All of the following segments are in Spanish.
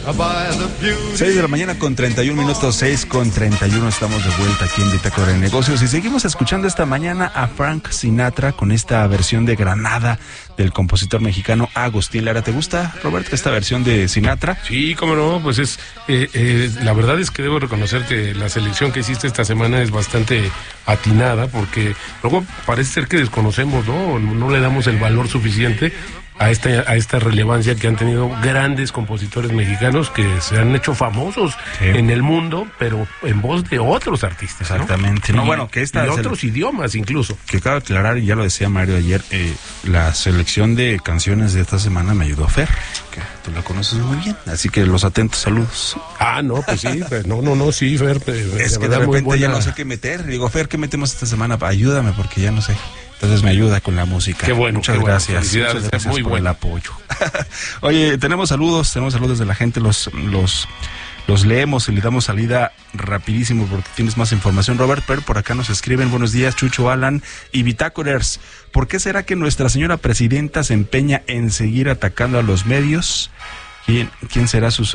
6 de la mañana con 31 minutos, 6 con 31, estamos de vuelta aquí en Bitácora de Negocios y seguimos escuchando esta mañana a Frank Sinatra con esta versión de Granada del compositor mexicano Agustín Lara. ¿Te gusta, Roberto, esta versión de Sinatra? Sí, cómo no, pues es la verdad es que debo reconocer que la selección que hiciste esta semana es bastante atinada, porque luego parece ser que desconocemos, no le damos el valor suficiente a esta relevancia que han tenido grandes compositores mexicanos que se han hecho famosos en el mundo, pero en voz de otros artistas. Exactamente. ¿No? Bueno, que esta y otros idiomas incluso. Que cabe aclarar, y ya lo decía Mario ayer, la selección de canciones de esta semana me ayudó Fer, que tú la conoces muy bien, así que los atentos saludos. No, pues sí, pues no, sí, Fer. Es que de repente ya no sé qué meter. Digo, Fer, ¿qué metemos esta semana? Ayúdame, porque ya no sé. Entonces me ayuda con la música. Qué bueno. Muchas gracias. Muchas gracias muy por el apoyo. Oye, tenemos saludos de la gente, los leemos y le damos salida rapidísimo porque tienes más información, Robert. Pero por acá nos escriben: buenos días, Chucho, Alan y Bitácorers. ¿Por qué será que nuestra señora presidenta se empeña en seguir atacando a los medios? ¿Quién será su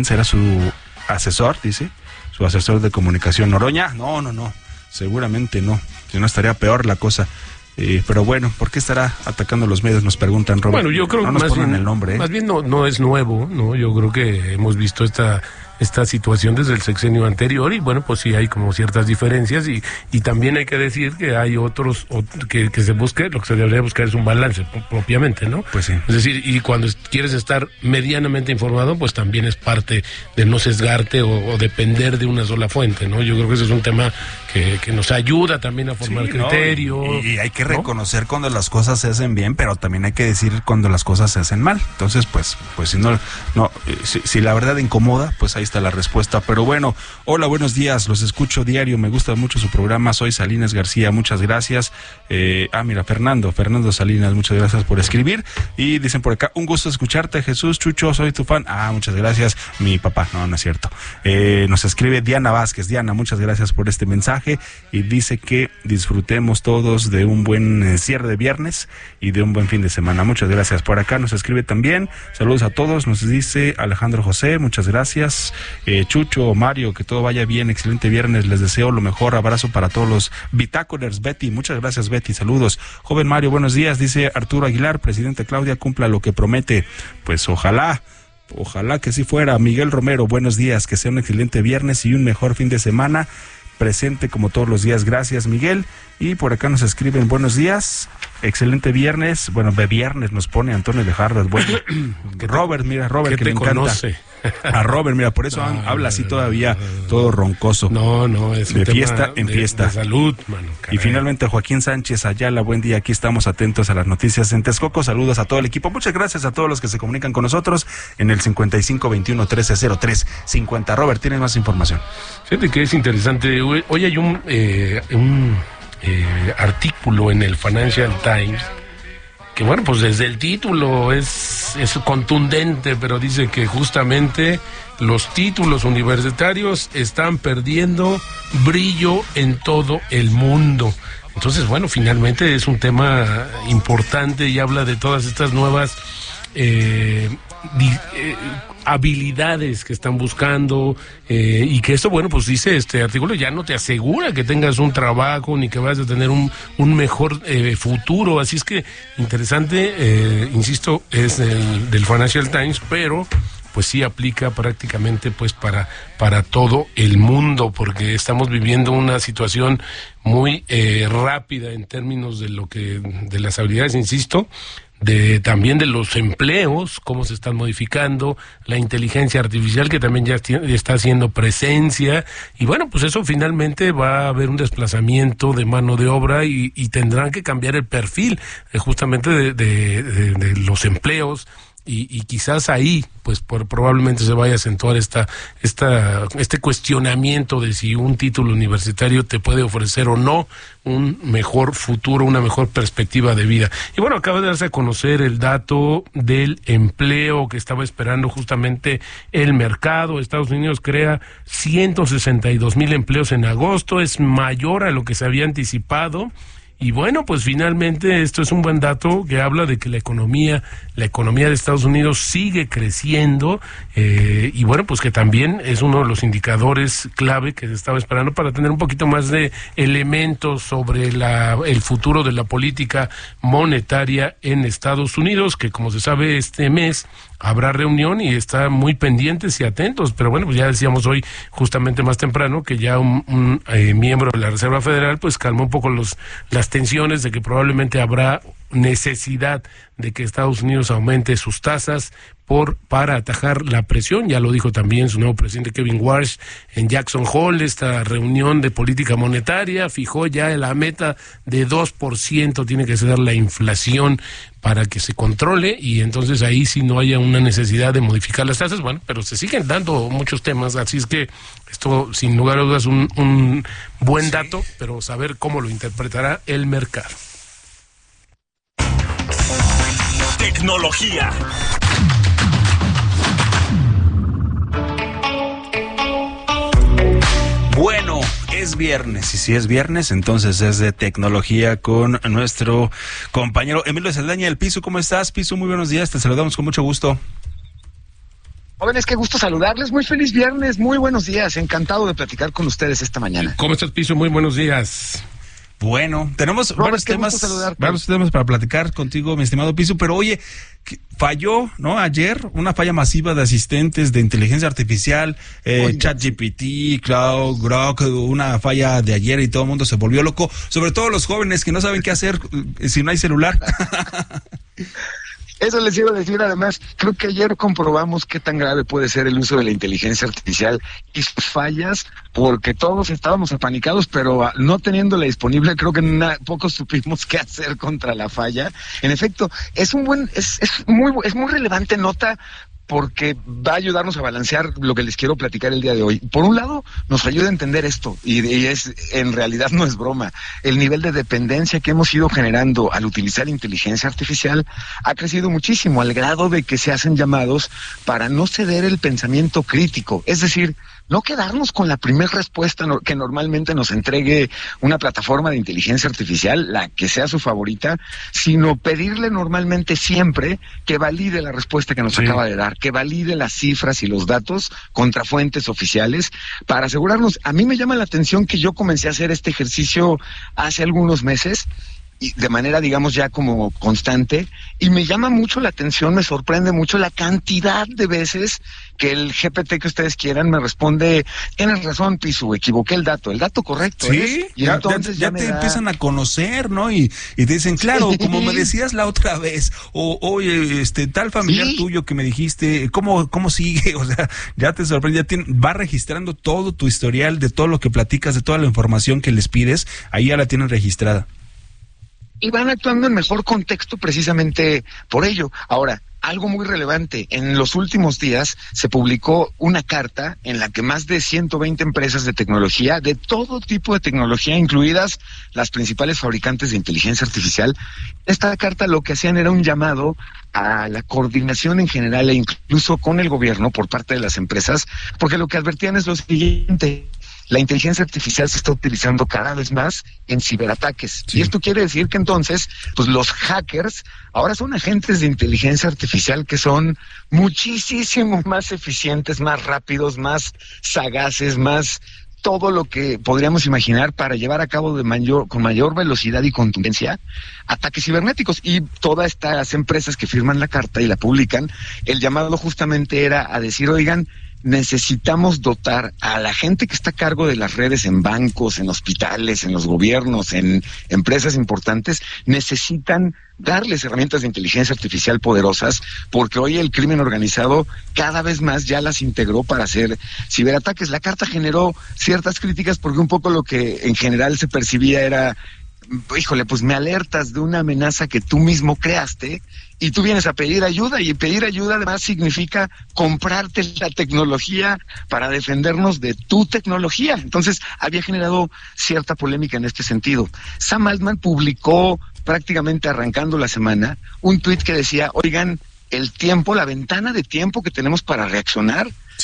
asesor? Dice, su asesor de comunicación, Noroña. No, seguramente no, si no estaría peor la cosa. Pero bueno, ¿por qué estará atacando los medios? Nos preguntan, Robert. Bueno, yo creo que no nos ponen el nombre. Más bien no es nuevo, ¿no? Yo creo que hemos visto esta situación desde el sexenio anterior y bueno, pues sí hay como ciertas diferencias y también hay que decir que hay otros que se busque, lo que se debería buscar es un balance propiamente, ¿no? Pues sí. Es decir, y cuando quieres estar medianamente informado, pues también es parte de no sesgarte o depender de una sola fuente, ¿no? Yo creo que ese es un tema que nos ayuda también a formar criterio. Y hay que reconocer cuando las cosas se hacen bien, pero también hay que decir cuando las cosas se hacen mal. Entonces, pues si la verdad incomoda, pues ahí está la respuesta. Pero bueno, hola, buenos días, los escucho diario, me gusta mucho su programa, soy Salinas García, muchas gracias. Mira, Fernando Salinas, muchas gracias por escribir. Y dicen por acá: un gusto escucharte, Jesús, Chucho, soy tu fan. Muchas gracias, mi papá. No es cierto. Nos escribe Diana Vázquez. Diana, muchas gracias por este mensaje y dice que disfrutemos todos de un buen cierre de viernes y de un buen fin de semana. Muchas gracias. Por acá nos escribe también: saludos a todos, nos dice Alejandro José, muchas gracias. Chucho, Mario, que todo vaya bien, excelente viernes, les deseo lo mejor, abrazo para todos los Bitácorers. Betty, muchas gracias, Betty, saludos. Joven Mario, buenos días, dice Arturo Aguilar, presidente Claudia cumpla lo que promete. Pues ojalá que sí fuera. Miguel Romero, buenos días, que sea un excelente viernes y un mejor fin de semana, presente como todos los días. Gracias, Miguel. Y por acá nos escriben: buenos días, excelente viernes. Bueno, de viernes nos pone Antonio de Jardas. Bueno, Robert, que me encanta. A Robert, mira, por eso habla así todavía, todo roncoso. No, es de fiesta en fiesta. De salud, mano. Y finalmente Joaquín Sánchez Ayala, buen día, aquí estamos atentos a las noticias en Texcoco. Saludos a todo el equipo. Muchas gracias a todos los que se comunican con nosotros en el 5521-130350. Robert, ¿tienes más información? Fíjate que es interesante. Hoy hay un artículo en el Financial Times que, bueno, pues desde el título es contundente, pero dice que justamente los títulos universitarios están perdiendo brillo en todo el mundo. Entonces, bueno, finalmente es un tema importante y habla de todas estas nuevas habilidades que están buscando y que esto, bueno, pues dice este artículo, ya no te asegura que tengas un trabajo ni que vayas a tener un mejor futuro. Así es que interesante, insisto, es del Financial Times, pero pues sí aplica prácticamente pues para todo el mundo, porque estamos viviendo una situación muy rápida en términos de las habilidades, insisto, también de los empleos, cómo se están modificando, la inteligencia artificial que también ya está haciendo presencia, y bueno, pues eso finalmente va a haber un desplazamiento de mano de obra y tendrán que cambiar el perfil justamente de los empleos. Y quizás ahí, pues probablemente se vaya a acentuar este cuestionamiento de si un título universitario te puede ofrecer o no un mejor futuro, una mejor perspectiva de vida. Y bueno, acaba de darse a conocer el dato del empleo que estaba esperando justamente el mercado. Estados Unidos crea 162,000 empleos en agosto, es mayor a lo que se había anticipado. Y bueno, pues finalmente esto es un buen dato que habla de que la economía de Estados Unidos sigue creciendo, y bueno, pues que también es uno de los indicadores clave que se estaba esperando para tener un poquito más de elementos sobre el futuro de la política monetaria en Estados Unidos, que como se sabe este mes habrá reunión y está muy pendientes y atentos, pero bueno, pues ya decíamos hoy justamente más temprano que ya un miembro de la Reserva Federal pues calmó un poco las tensiones de que probablemente habrá necesidad de que Estados Unidos aumente sus tasas para atajar la presión. Ya lo dijo también su nuevo presidente Kevin Warsh en Jackson Hole, esta reunión de política monetaria, fijó ya la meta de 2%, tiene que ser la inflación para que se controle, y entonces ahí sí no haya una necesidad de modificar las tasas. Bueno, pero se siguen dando muchos temas, así es que esto sin lugar a dudas es un buen dato, pero saber cómo lo interpretará el mercado. Tecnología. Bueno, es viernes, y si es viernes, entonces es de tecnología con nuestro compañero Emilio Saldaña del Piso. ¿Cómo estás, Piso? Muy buenos días, te saludamos con mucho gusto. Jóvenes, qué gusto saludarles, muy feliz viernes, muy buenos días, encantado de platicar con ustedes esta mañana. ¿Cómo estás, Piso? Muy buenos días. Bueno, tenemos varios temas para platicar contigo, mi estimado Piso, pero oye, falló, ¿no? Ayer una falla masiva de asistentes de inteligencia artificial, ChatGPT, Cloud, Grok, una falla de ayer y todo el mundo se volvió loco, sobre todo los jóvenes que no saben qué hacer si no hay celular. Eso les iba a decir, además, creo que ayer comprobamos qué tan grave puede ser el uso de la inteligencia artificial y sus fallas, porque todos estábamos apanicados, pero no teniéndola disponible, creo que pocos supimos qué hacer contra la falla. En efecto, es muy relevante nota, porque va a ayudarnos a balancear lo que les quiero platicar el día de hoy. Por un lado, nos ayuda a entender esto, y en realidad no es broma. El nivel de dependencia que hemos ido generando al utilizar inteligencia artificial ha crecido muchísimo, al grado de que se hacen llamados para no ceder el pensamiento crítico. Es decir, no quedarnos con la primera respuesta que normalmente nos entregue una plataforma de inteligencia artificial, la que sea su favorita, sino pedirle normalmente siempre que valide la respuesta que nos acaba de dar, que valide las cifras y los datos contra fuentes oficiales, para asegurarnos. A mí me llama la atención que yo comencé a hacer este ejercicio hace algunos meses, y de manera, digamos, ya como constante, y me llama mucho la atención, me sorprende mucho la cantidad de veces que el GPT que ustedes quieran me responde: tienes razón, Pisu, equivoqué el dato correcto. Sí, y entonces ya te empiezan a conocer, ¿no? Y te dicen, claro, como me decías la otra vez, o oye, tal familiar tuyo que me dijiste, ¿cómo sigue? O sea, ya te sorprende, va registrando todo tu historial de todo lo que platicas, de toda la información que les pides, ahí ya la tienen registrada. Y van actuando en mejor contexto precisamente por ello. Ahora, algo muy relevante, en los últimos días se publicó una carta en la que más de 120 empresas de tecnología, de todo tipo de tecnología, incluidas las principales fabricantes de inteligencia artificial, esta carta lo que hacían era un llamado a la coordinación en general e incluso con el gobierno por parte de las empresas, porque lo que advertían es lo siguiente: la inteligencia artificial se está utilizando cada vez más en ciberataques. Sí. Y esto quiere decir que entonces, pues los hackers ahora son agentes de inteligencia artificial que son muchísimo más eficientes, más rápidos, más sagaces, más todo lo que podríamos imaginar para llevar a cabo con mayor velocidad y contundencia ataques cibernéticos. Y todas estas empresas que firman la carta y la publican, el llamado justamente era a decir: oigan, necesitamos dotar a la gente que está a cargo de las redes en bancos, en hospitales, en los gobiernos, en empresas importantes, necesitan darles herramientas de inteligencia artificial poderosas, porque hoy el crimen organizado cada vez más ya las integró para hacer ciberataques. La carta generó ciertas críticas porque un poco lo que en general se percibía era: híjole, pues me alertas de una amenaza que tú mismo creaste y tú vienes a pedir ayuda, y pedir ayuda además significa comprarte la tecnología para defendernos de tu tecnología. Entonces había generado cierta polémica en este sentido. Sam Altman publicó, prácticamente arrancando la semana, un tuit que decía: oigan, la ventana de tiempo que tenemos para reaccionar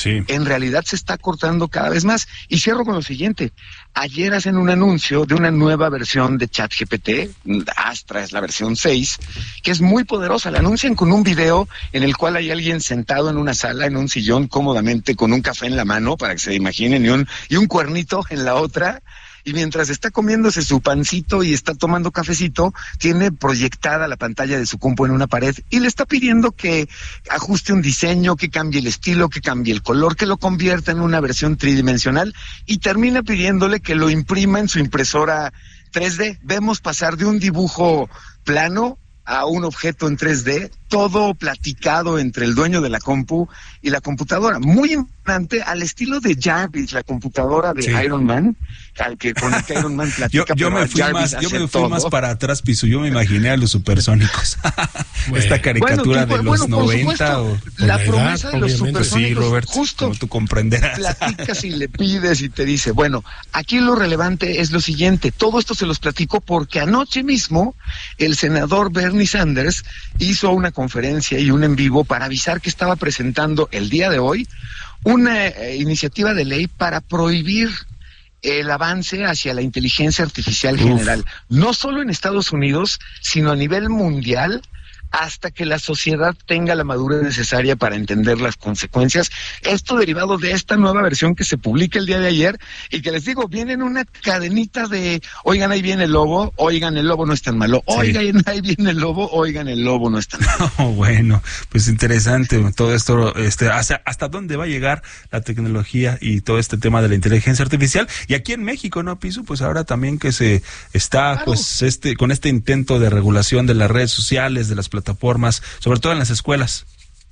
Sí. En realidad se está cortando cada vez más. Y cierro con lo siguiente. Ayer hacen un anuncio de una nueva versión de ChatGPT, Astra es la versión 6, que es muy poderosa. La anuncian con un video en el cual hay alguien sentado en una sala, en un sillón, cómodamente, con un café en la mano, para que se imaginen, y un cuernito en la otra. Y mientras está comiéndose su pancito y está tomando cafecito, tiene proyectada la pantalla de su compu en una pared y le está pidiendo que ajuste un diseño, que cambie el estilo, que cambie el color, que lo convierta en una versión tridimensional y termina pidiéndole que lo imprima en su impresora 3D. Vemos pasar de un dibujo plano a un objeto en 3D, todo platicado entre el dueño de la compu y la computadora. Muy importante, al estilo de Jarvis, la computadora de Iron Man, con el que Iron Man platica. Yo me fui más para atrás, Pisu. Yo me imaginé a los supersónicos. Esta caricatura de los 90. La promesa de los supersónicos, sí, Robert, justo, como tú comprenderás. Platicas y le pides y te dice, bueno, aquí lo relevante es lo siguiente. Todo esto se los platico porque anoche mismo el senador Bernie Sanders hizo una conferencia y un en vivo para avisar que estaba presentando el día de hoy una iniciativa de ley para prohibir el avance hacia la inteligencia artificial general, no solo en Estados Unidos, sino a nivel mundial, hasta que la sociedad tenga la madurez necesaria para entender las consecuencias. Esto derivado de esta nueva versión que se publica el día de ayer y que les digo, viene en una cadenita de, oigan, ahí viene el lobo, oigan, el lobo no es tan malo, oigan, ahí viene el lobo, oigan, el lobo no es tan malo. Bueno, pues interesante todo esto, hasta dónde va a llegar la tecnología y todo este tema de la inteligencia artificial. Y aquí en México, ¿no, Pisu? Pues ahora también que se está, claro, pues con este intento de regulación de las redes sociales, de las plataformas, sobre todo en las escuelas.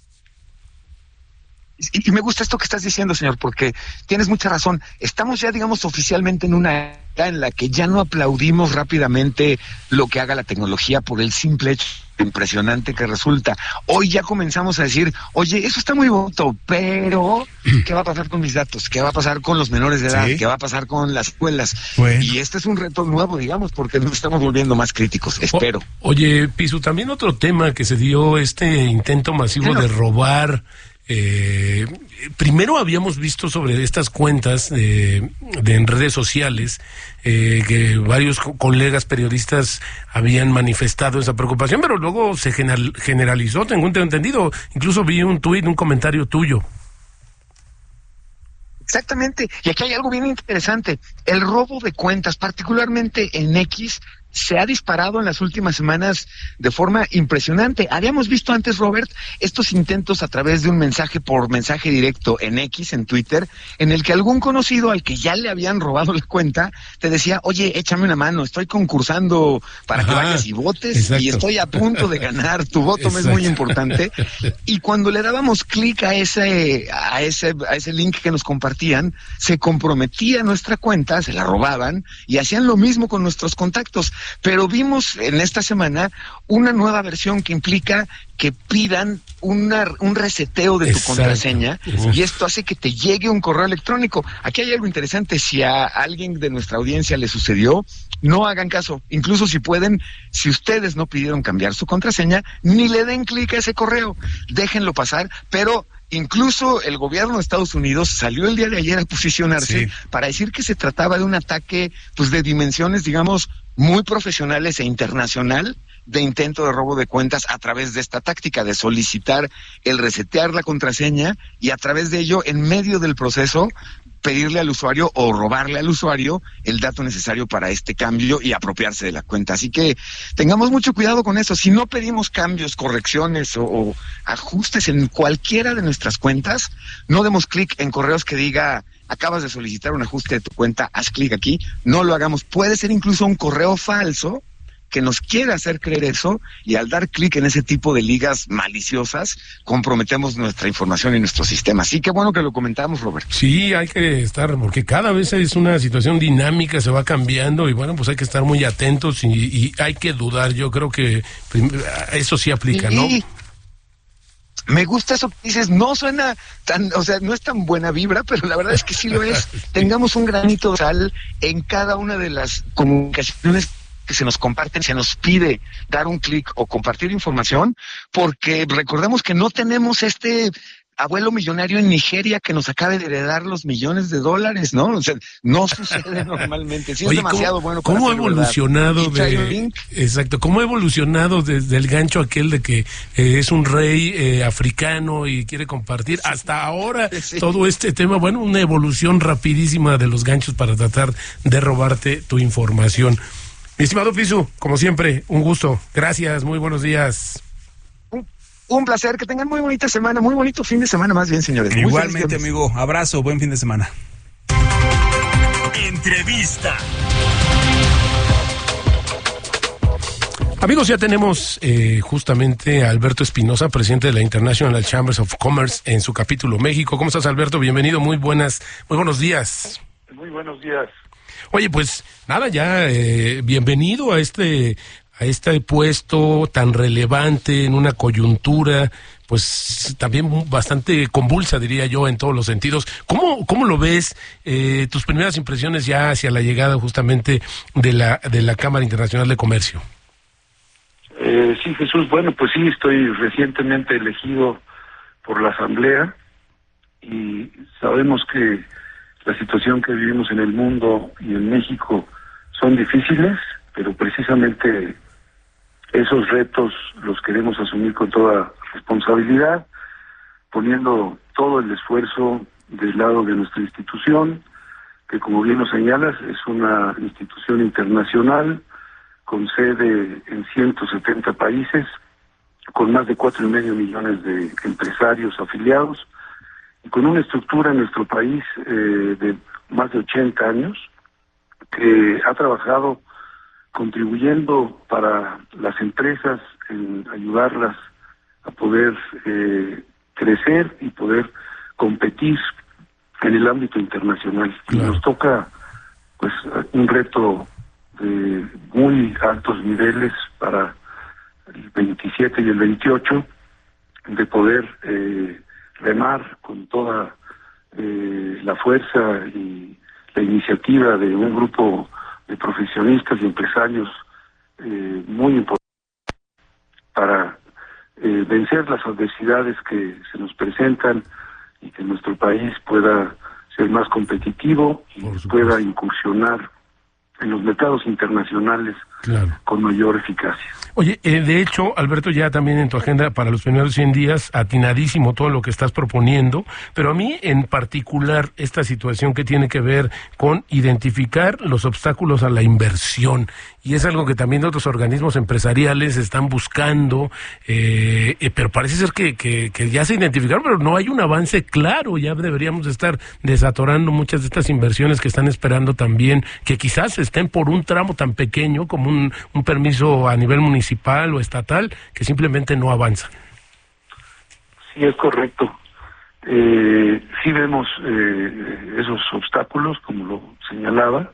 Y me gusta esto que estás diciendo, señor, porque tienes mucha razón. Estamos ya, digamos, oficialmente en una era en la que ya no aplaudimos rápidamente lo que haga la tecnología por el simple hecho impresionante que resulta. Hoy ya comenzamos a decir, oye, eso está muy bonito, pero ¿qué va a pasar con mis datos? ¿Qué va a pasar con los menores de edad? ¿Sí? ¿Qué va a pasar con las escuelas? Bueno. Y este es un reto nuevo, digamos, porque nos estamos volviendo más críticos, espero. Oye, Pisu, también otro tema que se dio, intento masivo de robar. Primero habíamos visto sobre estas cuentas en redes sociales que varios colegas periodistas habían manifestado esa preocupación, pero luego se generalizó, tengo entendido. Incluso vi un tuit, un comentario tuyo. Exactamente, y aquí hay algo bien interesante. El robo de cuentas, particularmente en X, se ha disparado en las últimas semanas de forma impresionante. Habíamos visto antes, Robert, estos intentos a través de un mensaje por mensaje directo en X, en Twitter, en el que algún conocido al que ya le habían robado la cuenta te decía, oye, échame una mano, eestoy concursando para que vayas y votes, exacto, y estoy a punto de ganar, tu voto me es muy importante. Y cuando le dábamos clic a ese link que nos compartían, se comprometía nuestra cuenta, se la robaban y hacían lo mismo con nuestros contactos. Pero vimos en esta semana una nueva versión que implica que pidan un reseteo de tu contraseña, y esto hace que te llegue un correo electrónico. Aquí hay algo interesante, si a alguien de nuestra audiencia le sucedió, no hagan caso, incluso si pueden, si ustedes no pidieron cambiar su contraseña, ni le den clic a ese correo, déjenlo pasar, pero incluso el gobierno de Estados Unidos salió el día de ayer a posicionarse para decir que se trataba de un ataque, pues, de dimensiones, digamos, muy profesionales e internacional, de intento de robo de cuentas a través de esta táctica de solicitar el resetear la contraseña y a través de ello, en medio del proceso, pedirle al usuario o robarle al usuario el dato necesario para este cambio y apropiarse de la cuenta. Así que tengamos mucho cuidado con eso. Si no pedimos cambios, correcciones o ajustes en cualquiera de nuestras cuentas, no demos clic en correos que diga acabas de solicitar un ajuste de tu cuenta, haz clic aquí, no lo hagamos. Puede ser incluso un correo falso que nos quiera hacer creer eso, y al dar clic en ese tipo de ligas maliciosas, comprometemos nuestra información y nuestro sistema. Así que bueno que lo comentamos, Robert. Sí, hay que estar, porque cada vez es una situación dinámica, se va cambiando, y bueno, pues hay que estar muy atentos y hay que dudar. Yo creo que eso sí aplica, ¿no? Me gusta eso que dices, no suena tan, o sea, no es tan buena vibra, pero la verdad es que sí lo es. Tengamos un granito de sal en cada una de las comunicaciones que se nos comparten, se nos pide dar un clic o compartir información, porque recordemos que no tenemos abuelo millonario en Nigeria que nos acabe de heredar los millones de dólares, ¿no? O sea, no sucede normalmente. Sí. Oye, es demasiado bueno para ¿cómo ha evolucionado exacto, cómo ha evolucionado desde el gancho aquel de que es un rey africano y quiere compartir hasta ahora todo este tema? Bueno, una evolución rapidísima de los ganchos para tratar de robarte tu información. Mi estimado Fisu, como siempre, un gusto. Gracias, muy buenos días. Un placer, que tengan muy bonita semana, muy bonito fin de semana más bien, señores. Igualmente, amigo, abrazo, buen fin de semana. Entrevista. Amigos, ya tenemos justamente a Alberto Espinosa, presidente de la International Chambers of Commerce en su capítulo México. ¿Cómo estás, Alberto? Bienvenido, muy buenos días. Muy buenos días. Oye, pues nada, ya bienvenido a este puesto tan relevante en una coyuntura, pues también bastante convulsa, diría yo, en todos los sentidos. ¿Cómo lo ves? Tus primeras impresiones ya hacia la llegada justamente de la Cámara Internacional de Comercio. Sí, Jesús, bueno, pues sí, estoy recientemente elegido por la Asamblea y sabemos que la situación que vivimos en el mundo y en México son difíciles, pero precisamente esos retos los queremos asumir con toda responsabilidad, poniendo todo el esfuerzo del lado de nuestra institución, que como bien lo señalas, es una institución internacional con sede en 170 países, con más de 4,5 millones de empresarios afiliados, y con una estructura en nuestro país de más de 80 años, que ha trabajado contribuyendo para las empresas en ayudarlas a poder crecer y poder competir en el ámbito internacional. Claro. Y nos toca pues un reto de muy altos niveles para el 27 y el 28, de poder remar con toda la fuerza y la iniciativa de un grupo de profesionistas y empresarios muy importantes para vencer las adversidades que se nos presentan y que nuestro país pueda ser más competitivo y pueda incursionar en los mercados internacionales, claro, con mayor eficacia. Oye, de hecho, Alberto, ya también en tu agenda para los primeros 100 días, atinadísimo todo lo que estás proponiendo, pero a mí en particular esta situación que tiene que ver con identificar los obstáculos a la inversión, y es algo que también otros organismos empresariales están buscando, pero parece ser que ya se identificaron, pero no hay un avance claro. Ya deberíamos estar desatorando muchas de estas inversiones que están esperando también, que quizás estén por un tramo tan pequeño como un permiso a nivel municipal o estatal, que simplemente no avanzan. Sí, es correcto. Sí vemos esos obstáculos, como lo señalaba,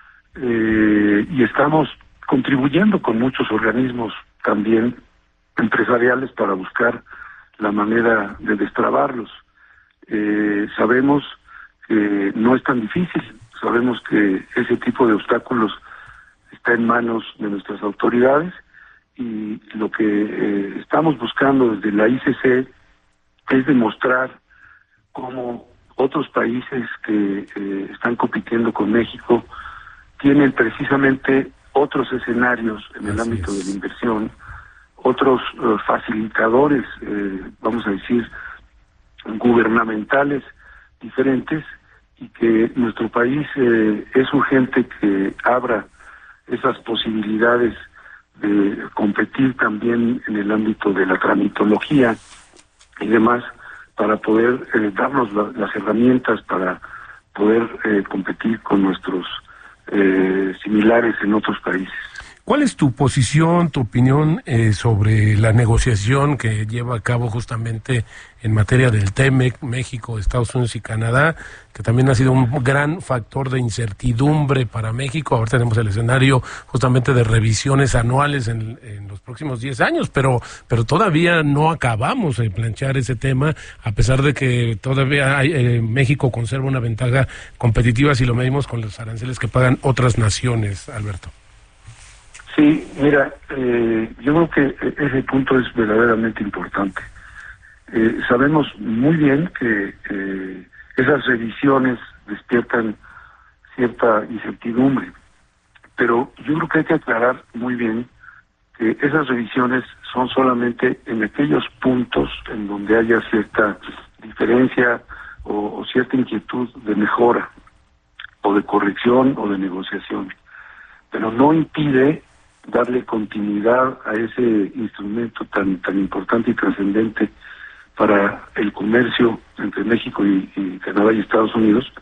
y estamos contribuyendo con muchos organismos también empresariales para buscar la manera de destrabarlos. Sabemos que no es tan difícil, sabemos que ese tipo de obstáculos está en manos de nuestras autoridades, y lo que estamos buscando desde la ICC es demostrar cómo otros países que están compitiendo con México tienen precisamente otros escenarios en el ámbito de la inversión, otros facilitadores, vamos a decir, gubernamentales diferentes, y que nuestro país es urgente que abra esas posibilidades de competir también en el ámbito de la tramitología y demás, para poder darnos las herramientas para poder competir con nuestros similares en otros países. ¿Cuál es tu posición, tu opinión sobre la negociación que lleva a cabo justamente en materia del TEMEC, México, Estados Unidos y Canadá, que también ha sido un gran factor de incertidumbre para México? Ahora tenemos el escenario justamente de revisiones anuales en los próximos 10 años, pero todavía no acabamos de planchar ese tema, a pesar de que todavía México conserva una ventaja competitiva si lo medimos con los aranceles que pagan otras naciones, Alberto. Sí, mira, yo creo que ese punto es verdaderamente importante. Sabemos muy bien que esas revisiones despiertan cierta incertidumbre, pero yo creo que hay que aclarar muy bien que esas revisiones son solamente en aquellos puntos en donde haya cierta diferencia o cierta inquietud de mejora o de corrección o de negociación, pero no impide darle continuidad a ese instrumento tan importante y trascendente para el comercio entre México y Canadá y Estados Unidos,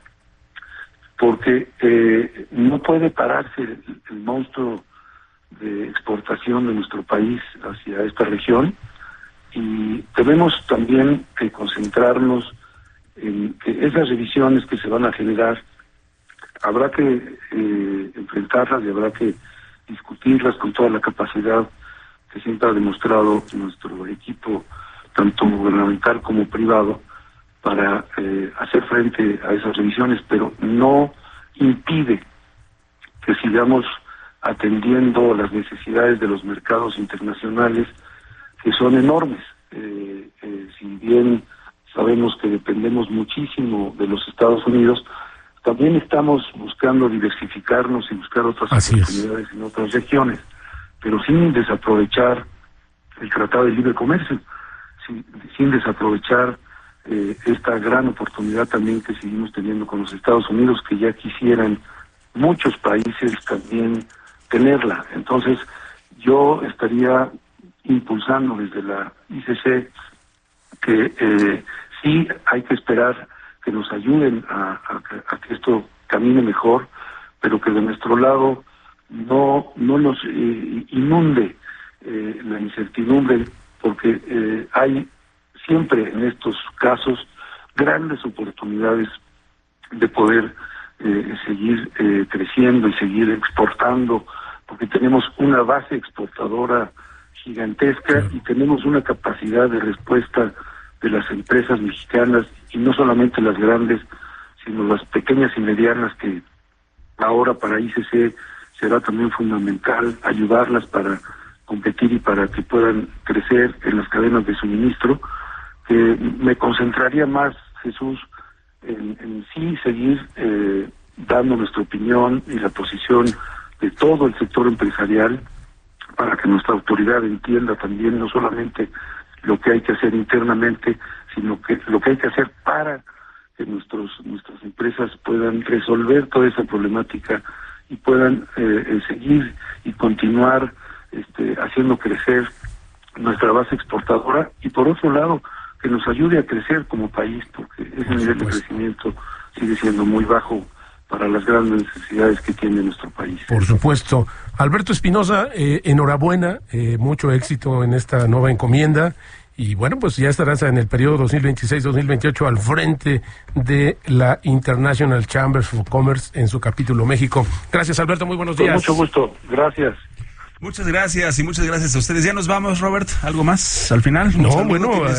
porque no puede pararse el monstruo de exportación de nuestro país hacia esta región, y debemos también concentrarnos en que esas revisiones que se van a generar habrá que enfrentarlas y habrá que discutirlas con toda la capacidad que siempre ha demostrado nuestro equipo, tanto gubernamental como privado, para hacer frente a esas revisiones, pero no impide que sigamos atendiendo las necesidades de los mercados internacionales, que son enormes. Si bien sabemos que dependemos muchísimo de los Estados Unidos, también estamos buscando diversificarnos y buscar otras oportunidades en otras regiones, pero sin desaprovechar el Tratado de Libre Comercio, sin desaprovechar esta gran oportunidad también que seguimos teniendo con los Estados Unidos, que ya quisieran muchos países también tenerla. Entonces, yo estaría impulsando desde la ICC que sí hay que esperar que nos ayuden a que esto camine mejor, pero que de nuestro lado no nos inunde la incertidumbre, porque hay siempre en estos casos grandes oportunidades de poder seguir creciendo y seguir exportando, porque tenemos una base exportadora gigantesca y tenemos una capacidad de respuesta de las empresas mexicanas, y no solamente las grandes, sino las pequeñas y medianas, que ahora para ICC será también fundamental ayudarlas para competir y para que puedan crecer en las cadenas de suministro. Me concentraría más, Jesús, en sí seguir dando nuestra opinión y la posición de todo el sector empresarial, para que nuestra autoridad entienda también no solamente lo que hay que hacer internamente, sino que lo que hay que hacer para que nuestras empresas puedan resolver toda esa problemática y puedan seguir y continuar haciendo crecer nuestra base exportadora, y por otro lado que nos ayude a crecer como país, porque ese nivel de crecimiento sigue siendo muy bajo para las grandes necesidades que tiene nuestro país. Por supuesto. Alberto Espinoza, enhorabuena, mucho éxito en esta nueva encomienda, y bueno, pues ya estarás en el periodo 2026-2028 al frente de la International Chambers of Commerce en su capítulo México. Gracias, Alberto, muy buenos días. Con mucho gusto, gracias. Muchas gracias, y muchas gracias a ustedes. Ya nos vamos, Robert. ¿Algo más al final? No, bueno...